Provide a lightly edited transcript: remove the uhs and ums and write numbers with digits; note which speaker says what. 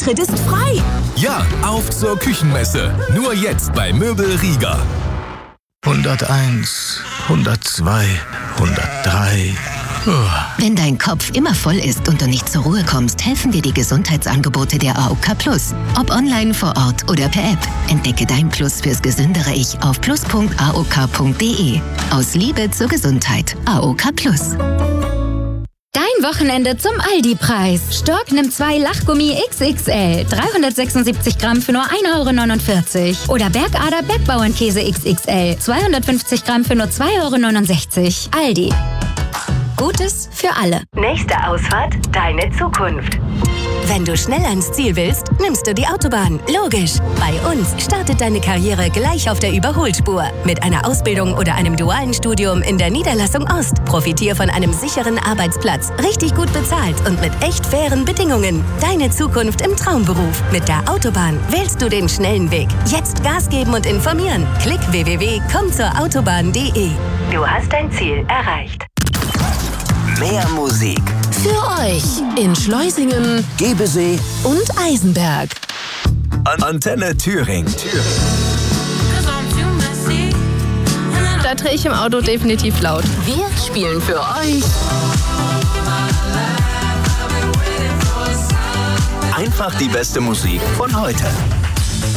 Speaker 1: Eintritt ist frei.
Speaker 2: Ja, auf zur Küchenmesse. Nur jetzt bei Möbel Rieger.
Speaker 3: 101, 102, 103.
Speaker 4: Wenn dein Kopf immer voll ist und du nicht zur Ruhe kommst, helfen dir die Gesundheitsangebote der AOK Plus. Ob online, vor Ort oder per App. Entdecke dein Plus fürs gesündere Ich auf plus.aok.de. Aus Liebe zur Gesundheit. AOK Plus.
Speaker 5: Dein Wochenende zum Aldi-Preis. Stork nimmt 2 Lachgummi XXL. 376 Gramm für nur 1,49 €. Oder Bergader Bergbauernkäse XXL. 250 Gramm für nur 2,69 €. Aldi. Gutes für alle.
Speaker 6: Nächste Ausfahrt, deine Zukunft. Wenn du schnell ans Ziel willst, nimmst du die Autobahn. Logisch. Bei uns startet deine Karriere gleich auf der Überholspur. Mit einer Ausbildung oder einem dualen Studium in der Niederlassung Ost. Profitier von einem sicheren Arbeitsplatz, richtig gut bezahlt und mit echt fairen Bedingungen. Deine Zukunft im Traumberuf. Mit der Autobahn wählst du den schnellen Weg. Jetzt Gas geben und informieren. Klick www.kommzurautobahn.de. Du hast dein Ziel erreicht.
Speaker 2: Mehr Musik.
Speaker 1: Für euch in Schleusingen,
Speaker 2: Gebesee
Speaker 1: und Eisenberg.
Speaker 2: Antenne Thüringen.
Speaker 7: Da drehe ich im Auto definitiv laut.
Speaker 1: Wir spielen für euch
Speaker 2: Einfach die beste Musik von heute.